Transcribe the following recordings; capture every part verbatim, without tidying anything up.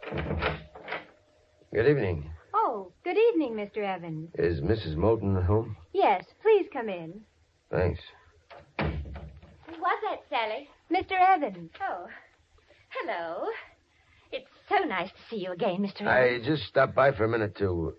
Good evening. Oh, good evening, Mister Evans. Is Missus Moulton at home? Yes, please come in. Thanks. What's that, Sally? Mister Evans. Oh, hello. It's so nice to see you again, Mister I Evans. just stopped by for a minute to...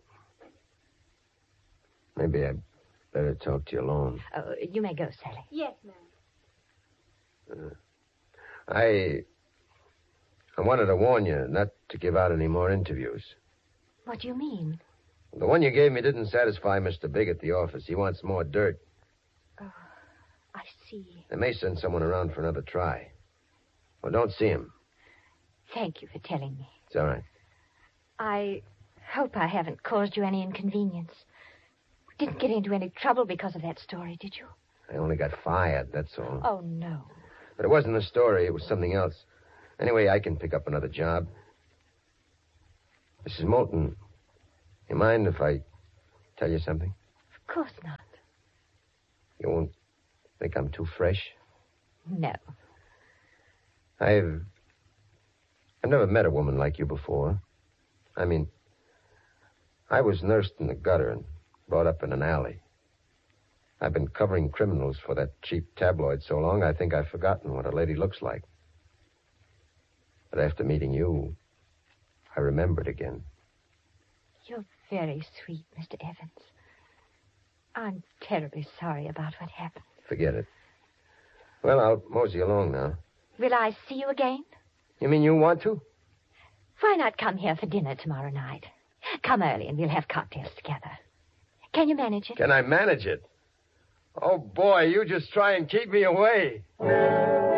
Maybe I'd better talk to you alone. Oh, you may go, Sally. Yes, ma'am. Uh, I... I wanted to warn you not to give out any more interviews. What do you mean? The one you gave me didn't satisfy Mister Big at the office. He wants more dirt. Oh, I see. They may send someone around for another try. Well, don't see him. Thank you for telling me. It's all right. I hope I haven't caused you any inconvenience. Didn't get into any trouble because of that story, did you? I only got fired, that's all. Oh, no. But it wasn't a story. It was something else. Anyway, I can pick up another job. Missus Moulton, you mind if I tell you something? Of course not. You won't think I'm too fresh? No. I've... I've never met a woman like you before. I mean, I was nursed in the gutter and brought up in an alley. I've been covering criminals for that cheap tabloid so long, I think I've forgotten what a lady looks like. But after meeting you, I remembered again. You're very sweet, Mister Evans. I'm terribly sorry about what happened. Forget it. Well, I'll mosey along now. Will I see you again? You mean you want to? Why not come here for dinner tomorrow night? Come early and we'll have cocktails together. Can you manage it? Can I manage it? Oh, boy, you just try and keep me away.